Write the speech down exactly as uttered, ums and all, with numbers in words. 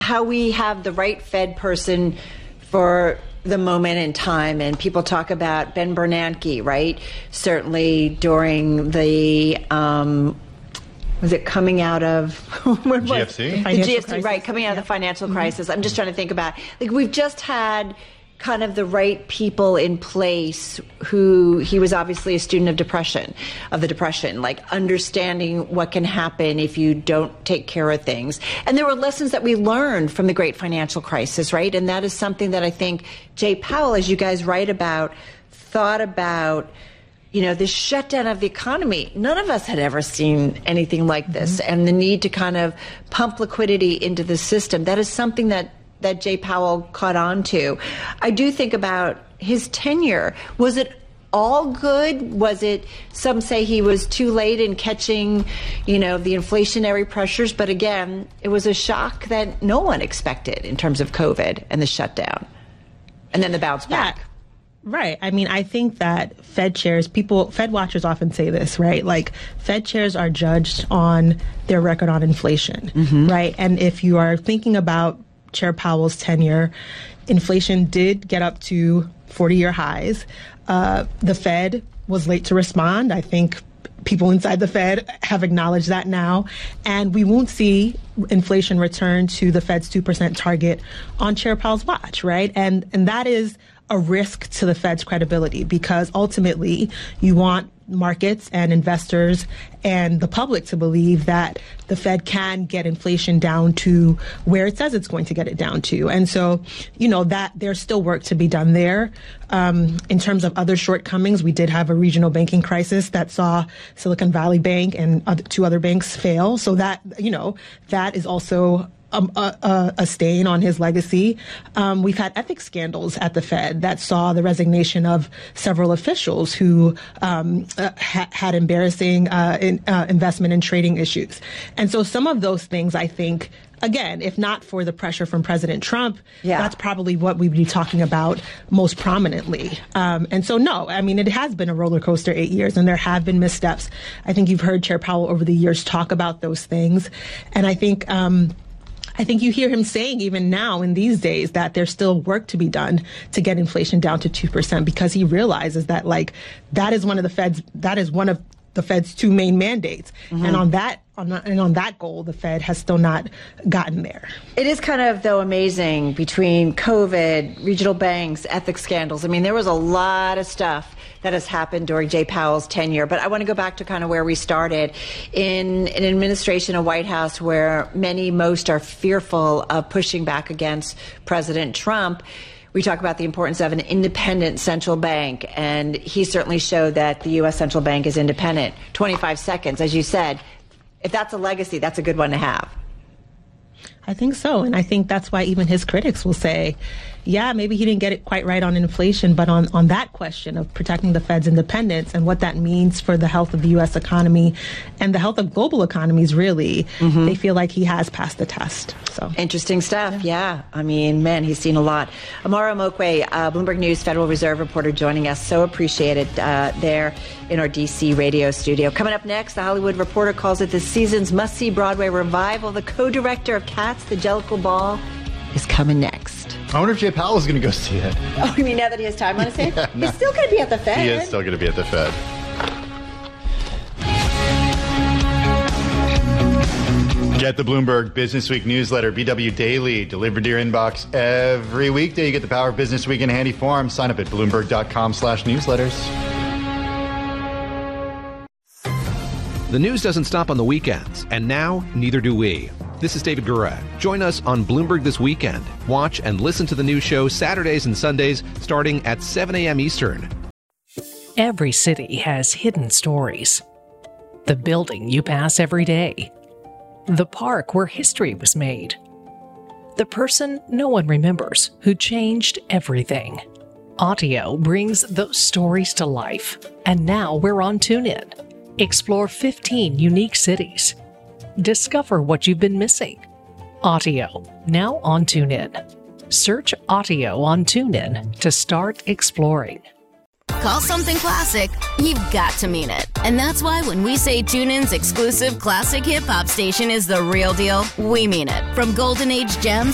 how we have the right Fed person for the moment in time. And people talk about Ben Bernanke, right? Certainly during the, um, was it coming out of what G F C? The G F C, right, coming out yeah. of the financial mm-hmm. crisis. I'm just trying to think about, like, we've just had kind of the right people in place who, he was obviously a student of depression, of the depression, like understanding what can happen if you don't take care of things. And there were lessons that we learned from the great financial crisis, right? And that is something that I think Jay Powell, as you guys write about, thought about, you know, this shutdown of the economy. None of us had ever seen anything like this. Mm-hmm. And the need to kind of pump liquidity into the system. That is something that that Jay Powell caught on to. I do think about his tenure. Was it all good? Was it, some say he was too late in catching, you know, the inflationary pressures? But again, it was a shock that no one expected in terms of COVID and the shutdown. And then the bounce back. Yeah. Right. I mean, I think that Fed chairs, people, Fed watchers often say this, right? Like, Fed chairs are judged on their record on inflation, mm-hmm. right? And if you are thinking about Chair Powell's tenure, inflation did get up to forty-year highs. Uh, the Fed was late to respond. I think people inside the Fed have acknowledged that now. And we won't see inflation return to the Fed's two percent target on Chair Powell's watch, right? And, and that is a risk to the Fed's credibility, because ultimately you want markets and investors and the public to believe that the Fed can get inflation down to where it says it's going to get it down to. And so, you know, that there's still work to be done there. Um, in terms of other shortcomings, we did have a regional banking crisis that saw Silicon Valley Bank and other, two other banks fail. So that, you know, that is also Um, a, a, a stain on his legacy. Um, we've had ethics scandals at the Fed that saw the resignation of several officials who um, uh, ha- had embarrassing uh, in, uh, investment and trading issues. And so some of those things, I think, again, if not for the pressure from President Trump, yeah. that's probably what we'd be talking about most prominently. Um, and so, no, I mean, it has been a roller coaster eight years, and there have been missteps. I think you've heard Chair Powell over the years talk about those things. And I think um, I think you hear him saying even now in these days that there's still work to be done to get inflation down to two percent, because he realizes that, like, that is one of the Fed's, that is one of the Fed's two main mandates. Mm-hmm. And on that, on that, and on that goal, the Fed has still not gotten there. It is kind of, though, amazing between COVID, regional banks, ethics scandals. I mean, there was a lot of stuff that has happened during Jay Powell's tenure. But I want to go back to kind of where we started. In an administration, a White House where many, most are fearful of pushing back against President Trump, we talk about the importance of an independent central bank. And he certainly showed that the U S central bank is independent. twenty-five seconds, as you said. If that's a legacy, that's a good one to have. I think so. And I think that's why even his critics will say, yeah, maybe he didn't get it quite right on inflation, but on, on that question of protecting the Fed's independence and what that means for the health of the U S economy and the health of global economies, really, mm-hmm. they feel like he has passed the test. So interesting stuff. Yeah. yeah. I mean, man, he's seen a lot. Amara Omokwe, uh, Bloomberg News Federal Reserve reporter, joining us. So appreciated uh, there in our D C radio studio. Coming up next, the Hollywood Reporter calls it this season's must-see Broadway revival. The co-director of Cats, the Jellicle Ball, is coming next. I wonder if Jay Powell is going to go see it. Oh, you mean now that he has time on his hands? Yeah, no. He's still going to be at the Fed. He is still going to be at the Fed. Get the Bloomberg Business Week newsletter, B W Daily, delivered to your inbox every weekday. You get the power of Business Week in handy form. Sign up at Bloomberg.com slash newsletters. The news doesn't stop on the weekends, and now neither do we. This is David Gura. Join us on Bloomberg This Weekend. Watch and listen to the news show Saturdays and Sundays starting at seven a.m. Eastern. Every city has hidden stories. The building you pass every day. The park where history was made. The person no one remembers who changed everything. Audio brings those stories to life. And now we're on TuneIn. Explore fifteen unique cities. Discover what you've been missing. Audio, now on TuneIn. Search Audio on TuneIn to start exploring. Call something classic, you've got to mean it. And that's why when we say TuneIn's exclusive classic hip-hop station is the real deal, we mean it. From Golden Age gems